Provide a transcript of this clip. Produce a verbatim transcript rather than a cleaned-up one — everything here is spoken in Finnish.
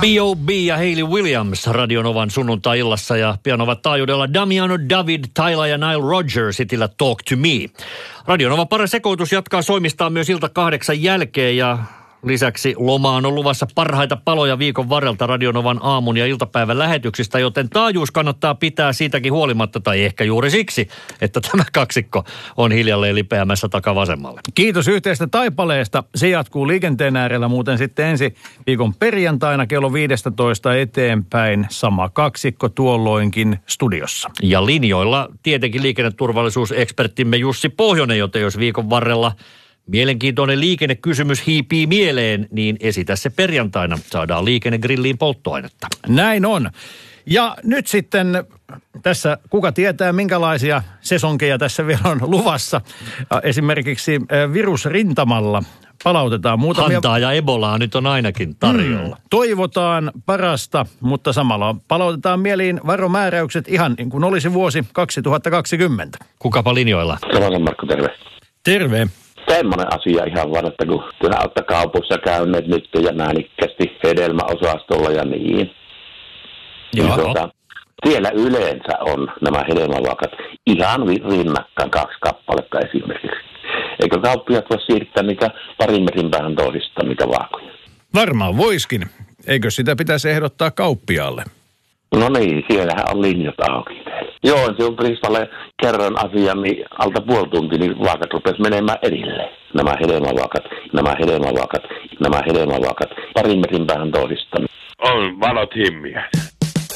B O B ja Hayley Williams Radionovan sunnuntai-illassa ja pian ovat taajuudella Damiano David, Tyla ja Nile Rodgers hitillä Talk to Me. Radionovan pari sekoitus jatkaa soimistaan myös ilta kahdeksan jälkeen ja lisäksi lomaan on luvassa parhaita paloja viikon varrelta Radionovan aamun ja iltapäivän lähetyksistä, joten taajuus kannattaa pitää siitäkin huolimatta tai ehkä juuri siksi, että tämä kaksikko on hiljalleen lipeämässä takavasemmalle. Kiitos yhteistä taipaleesta. Se jatkuu liikenteen äärellä muuten sitten ensi viikon perjantaina kello viisitoista eteenpäin. Sama kaksikko tuolloinkin studiossa. Ja linjoilla tietenkin liikenneturvallisuusekspertimme Jussi Pohjonen, joten jos viikon varrella mielenkiintoinen liikennekysymys hiipii mieleen, niin esitä se perjantaina. Saadaan liikennegrilliin polttoainetta. Näin on. Ja nyt sitten tässä, kuka tietää minkälaisia sesonkeja tässä vielä on luvassa. Esimerkiksi virusrintamalla palautetaan muutamia. Hantaa ja Ebolaa nyt on ainakin tarjolla. Mm, toivotaan parasta, mutta samalla palautetaan mieliin varomääräykset ihan niin kuin olisi vuosi kaksituhattakaksikymmentä. Kukapa linjoilla? Salonen Markku, terve. Terve. Semmoinen asia ihan vaan, että kun te olette kaupoissa käyneet nyt ja nänikkästi hedelmäosastolla ja niin. Joo. Tuota, siellä yleensä on nämä hedelmävakat ihan rinnakkain kaksi kappaletta esimerkiksi. Eikö kauppiat voi siirtää niitä parin metrin päähän toisistaan niitä vaakoja? Varmaan voiskin. Eikö sitä pitäisi ehdottaa kauppiaalle? No niin, siellähän on linjat auki. Joo, se on Prisvalle kerran asian, niin alta puoli tuntia, niin vaakat rupesi menemään erilleen. Nämä hedelmävaakat, nämä hedelmävaakat, nämä hedelmävaakat, parin metrin päähän toisistaan. On valot himmiä.